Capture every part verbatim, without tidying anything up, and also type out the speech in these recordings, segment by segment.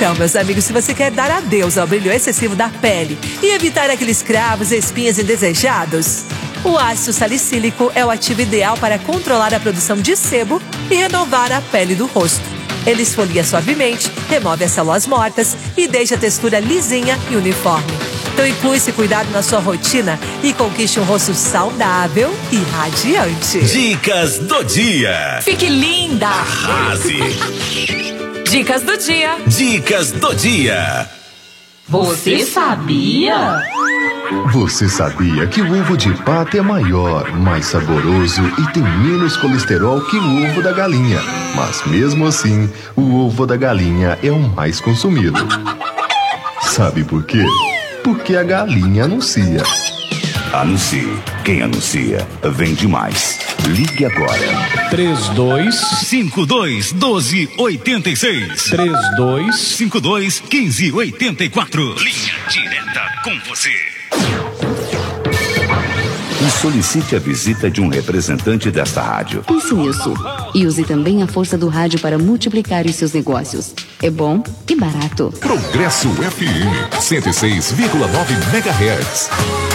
Então, meus amigos, se você quer dar adeus ao brilho excessivo da pele e evitar aqueles cravos e espinhas indesejados, o ácido salicílico é o ativo ideal para controlar a produção de sebo e renovar a pele do rosto. Ele esfolia suavemente, remove as células mortas e deixa a textura lisinha e uniforme. Então inclui esse cuidado na sua rotina e conquiste um rosto saudável e radiante. Dicas do dia. Fique linda. Arrase. Dicas do dia. Dicas do dia. Você sabia? Você sabia que o ovo de pato é maior, mais saboroso e tem menos colesterol que o ovo da galinha? Mas mesmo assim, o ovo da galinha é o mais consumido. Sabe por quê? Porque a galinha anuncia. Anuncie. Quem anuncia, vende mais. Ligue agora. três dois cinco dois um dois oito seis. três dois cinco dois um cinco oito quatro. Linha direta com você. E solicite a visita de um representante desta rádio. Pense nisso. E use também a força do rádio para multiplicar os seus negócios. É bom e barato. Progresso F M cento e seis vírgula nove megahertz.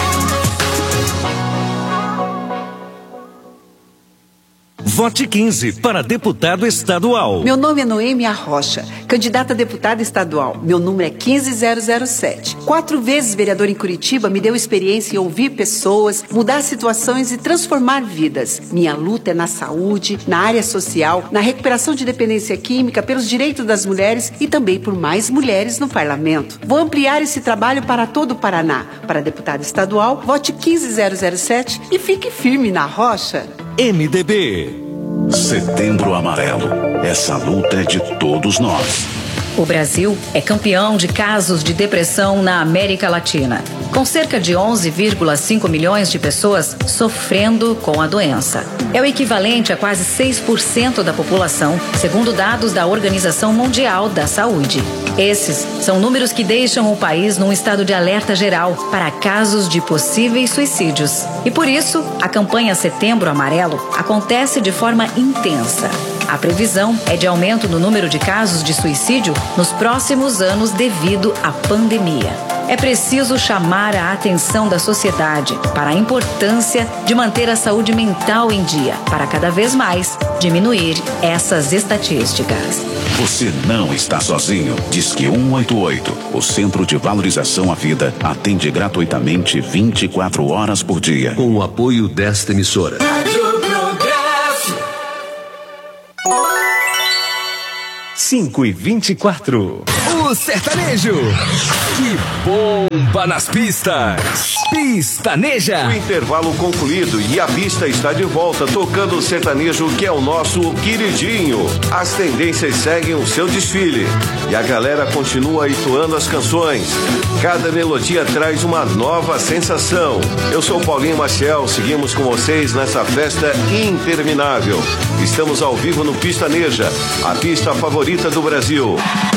Vote quinze para deputado estadual. Meu nome é Noêmia Rocha, candidata a deputada estadual. Meu número é quinze zero zero sete. Quatro vezes vereador em Curitiba, me deu experiência em ouvir pessoas, mudar situações e transformar vidas. Minha luta é na saúde, na área social, na recuperação de dependência química, pelos direitos das mulheres e também por mais mulheres no parlamento. Vou ampliar esse trabalho para todo o Paraná. Para deputada estadual, vote quinze zero zero sete e fique firme na rocha. M D B. Setembro Amarelo. Essa luta é de todos nós. O Brasil é campeão de casos de depressão na América Latina, com cerca de onze vírgula cinco milhões de pessoas sofrendo com a doença. É o equivalente a quase seis por cento da população, segundo dados da Organização Mundial da Saúde. Esses são números que deixam o país num estado de alerta geral para casos de possíveis suicídios. E por isso, a campanha Setembro Amarelo acontece de forma intensa. A previsão é de aumento no número de casos de suicídio nos próximos anos devido à pandemia. É preciso chamar a atenção da sociedade para a importância de manter a saúde mental em dia, para cada vez mais diminuir essas estatísticas. Você não está sozinho. Disque cento e oitenta e oito. O Centro de Valorização à Vida atende gratuitamente vinte e quatro horas por dia. Com o apoio desta emissora. cinco e vinte e quatro. O sertanejo que bomba nas pistas. Pistaneja. O intervalo concluído e a pista está de volta tocando o sertanejo que é o nosso queridinho. As tendências seguem o seu desfile e a galera continua entoando as canções. Cada melodia traz uma nova sensação. Eu sou Paulinho Maciel, seguimos com vocês nessa festa interminável. Estamos ao vivo no Pistaneja, a pista favorita do Brasil.